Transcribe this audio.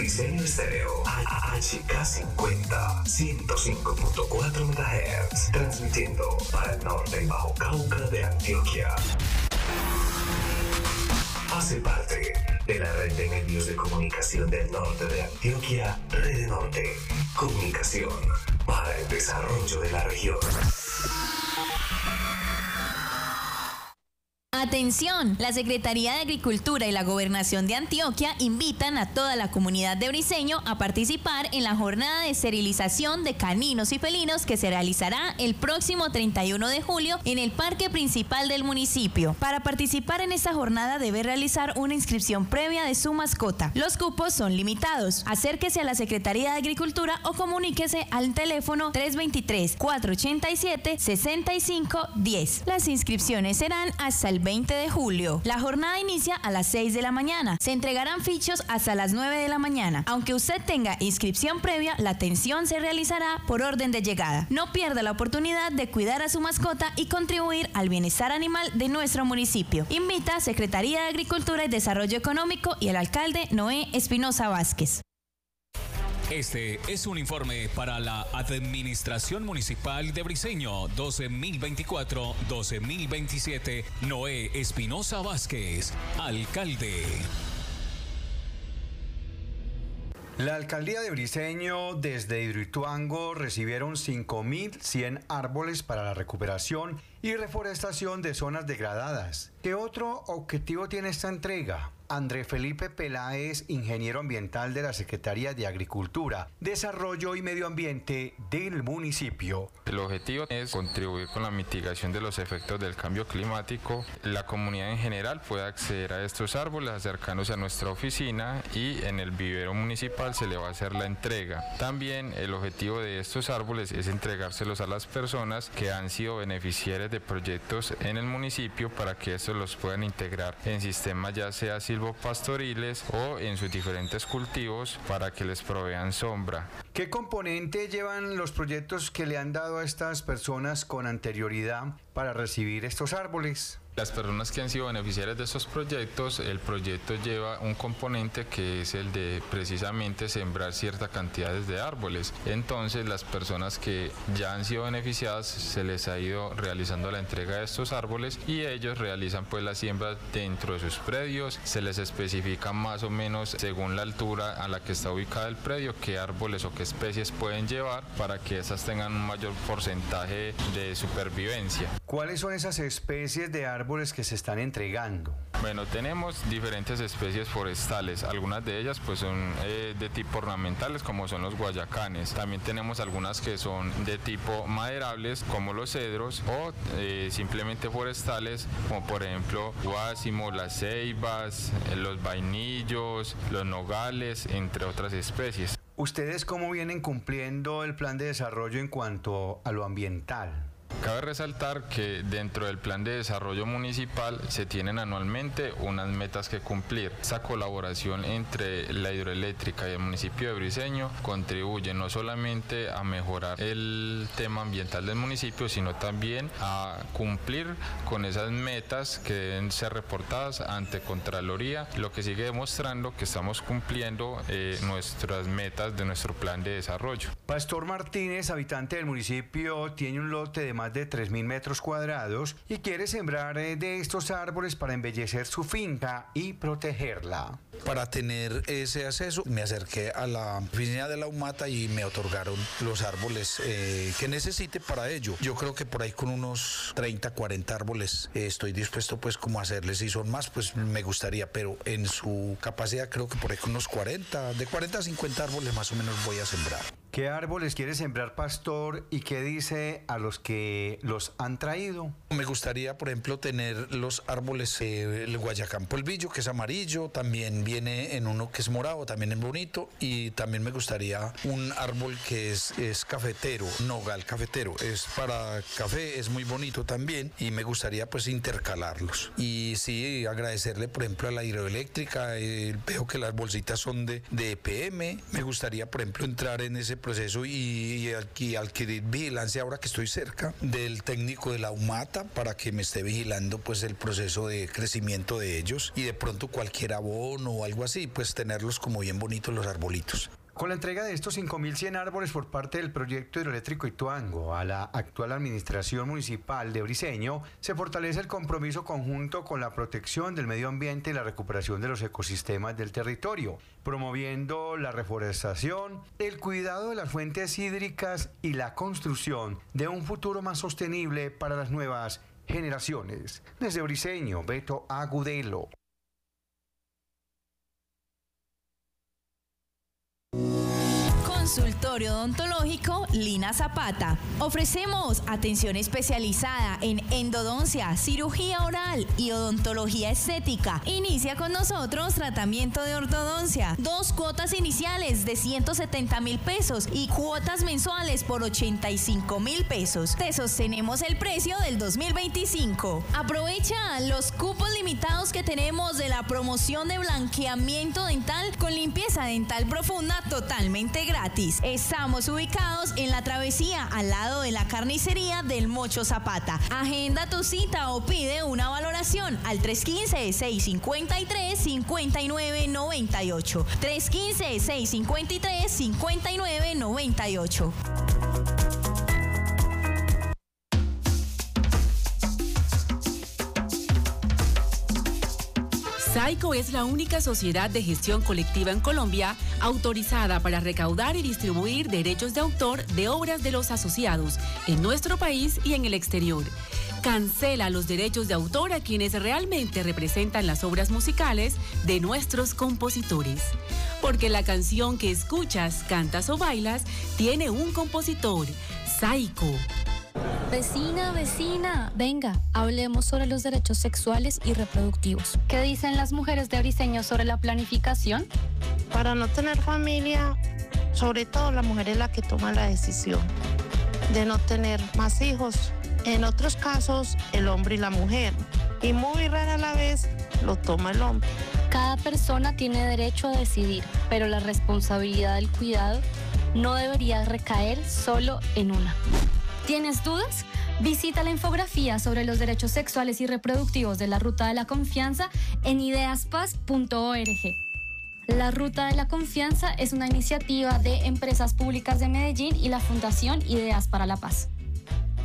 Diseño Estéreo, HK50, 105.4 MHz, transmitiendo para el norte y Bajo Cauca de Antioquia. Hace parte de la red de medios de comunicación del norte de Antioquia, Red Norte, comunicación para el desarrollo de la región. Atención, la Secretaría de Agricultura y la Gobernación de Antioquia invitan a toda la comunidad de Briceño a participar en la jornada de esterilización de caninos y felinos que se realizará el próximo 31 de julio en el parque principal del municipio. Para participar en esta jornada debe realizar una inscripción previa de su mascota. Los cupos son limitados. Acérquese a la Secretaría de Agricultura o comuníquese al teléfono 323-487-6510. Las inscripciones serán hasta el 20 de julio. La jornada inicia a las 6 de la mañana. Se entregarán fichos hasta las 9 de la mañana. Aunque usted tenga inscripción previa, la atención se realizará por orden de llegada. No pierda la oportunidad de cuidar a su mascota y contribuir al bienestar animal de nuestro municipio. Invita Secretaría de Agricultura y Desarrollo Económico y el alcalde Noé Espinosa Vázquez. Este es un informe para la Administración Municipal de Briceño 12.024-12.027. Noé Espinosa Vázquez, alcalde. La alcaldía de Briceño desde Hidroituango recibieron 5.100 árboles para la recuperación y reforestación de zonas degradadas. ¿Qué otro objetivo tiene esta entrega? André Felipe Peláez, ingeniero ambiental de la Secretaría de Agricultura, Desarrollo y Medio Ambiente del municipio. El objetivo es contribuir con la mitigación de los efectos del cambio climático. La comunidad en general puede acceder a estos árboles acercándose a nuestra oficina y en el vivero municipal se le va a hacer la entrega. También el objetivo de estos árboles es entregárselos a las personas que han sido beneficiarias de proyectos en el municipio para que estos los puedan integrar en sistemas ya sea silvopastoriles o en sus diferentes cultivos para que les provean sombra. ¿Qué componente llevan los proyectos que le han dado a estas personas con anterioridad para recibir estos árboles? Las personas que han sido beneficiarias de estos proyectos, el proyecto lleva un componente que es el de precisamente sembrar ciertas cantidades de árboles. Entonces, las personas que ya han sido beneficiadas se les ha ido realizando la entrega de estos árboles y ellos realizan pues la siembra dentro de sus predios. Se les especifica más o menos según la altura a la que está ubicada el predio qué árboles o qué especies pueden llevar para que estas tengan un mayor porcentaje de supervivencia. ¿Cuáles son esas especies de árboles que se están entregando? Bueno, tenemos diferentes especies forestales, algunas de ellas pues son de tipo ornamentales como son los guayacanes, también tenemos algunas que son de tipo maderables como los cedros o simplemente forestales como por ejemplo guásimo, las ceibas, los vainillos, los nogales, entre otras especies. ¿Ustedes cómo vienen cumpliendo el plan de desarrollo en cuanto a lo ambiental? Cabe resaltar que dentro del plan de desarrollo municipal se tienen anualmente unas metas que cumplir. Esa colaboración entre la hidroeléctrica y el municipio de Briceño contribuye no solamente a mejorar el tema ambiental del municipio, sino también a cumplir con esas metas que deben ser reportadas ante Contraloría, lo que sigue demostrando que estamos cumpliendo nuestras metas de nuestro plan de desarrollo. Pastor Martínez, habitante del municipio, tiene un lote de más de 3.000 metros cuadrados y quiere sembrar de estos árboles para embellecer su finca y protegerla. Para tener ese acceso me acerqué a la oficina de la UMATA y me otorgaron los árboles que necesite para ello. Yo creo que por ahí con unos 30, 40 árboles estoy dispuesto pues como a hacerles, si son más pues me gustaría, pero en su capacidad creo que por ahí con unos 40, de 40 a 50 árboles más o menos voy a sembrar. ¿Qué árboles quiere sembrar, Pastor, y qué dice a los que los han traído? Me gustaría, por ejemplo, tener los árboles, el guayacán polvillo, que es amarillo, también viene en uno que es morado, también es bonito, y también me gustaría un árbol que es cafetero, nogal cafetero, es para café, es muy bonito también, y me gustaría pues intercalarlos. Y sí, agradecerle, por ejemplo, a la hidroeléctrica, veo que las bolsitas son de EPM, me gustaría, por ejemplo, entrar en ese proceso y adquirir vigilancia ahora que estoy cerca del técnico de la UMATA para que me esté vigilando pues el proceso de crecimiento de ellos y de pronto cualquier abono o algo así, pues tenerlos como bien bonitos los arbolitos. Con la entrega de estos 5.100 árboles por parte del proyecto hidroeléctrico Ituango a la actual administración municipal de Briceño, se fortalece el compromiso conjunto con la protección del medio ambiente y la recuperación de los ecosistemas del territorio, promoviendo la reforestación, el cuidado de las fuentes hídricas y la construcción de un futuro más sostenible para las nuevas generaciones. Desde Briceño, Beto Agudelo. Consultorio odontológico Lina Zapata. Ofrecemos atención especializada en endodoncia, cirugía oral y odontología estética. Inicia con nosotros tratamiento de ortodoncia. 2 cuotas iniciales de 170,000 pesos y cuotas mensuales por 85,000 pesos. Te sostenemos el precio del 2025. Aprovecha los cupos limitados que tenemos de la promoción de blanqueamiento dental con limpieza dental profunda totalmente gratis. Estamos ubicados en la travesía al lado de la carnicería del Mocho Zapata. Agenda tu cita o pide una valoración al 315-653-5998. 315-653-5998. SAICO es la única sociedad de gestión colectiva en Colombia autorizada para recaudar y distribuir derechos de autor de obras de los asociados en nuestro país y en el exterior. Cancela los derechos de autor a quienes realmente representan las obras musicales de nuestros compositores. Porque la canción que escuchas, cantas o bailas tiene un compositor, SAICO. Vecina, vecina, venga, hablemos sobre los derechos sexuales y reproductivos. ¿Qué dicen las mujeres de Briceño sobre la planificación? Para no tener familia, sobre todo la mujer es la que toma la decisión de no tener más hijos. En otros casos, el hombre y la mujer. Y muy rara a la vez lo toma el hombre. Cada persona tiene derecho a decidir, pero la responsabilidad del cuidado no debería recaer solo en una. ¿Tienes dudas? Visita la infografía sobre los derechos sexuales y reproductivos de la Ruta de la Confianza en ideaspaz.org. La Ruta de la Confianza es una iniciativa de Empresas Públicas de Medellín y la Fundación Ideas para la Paz.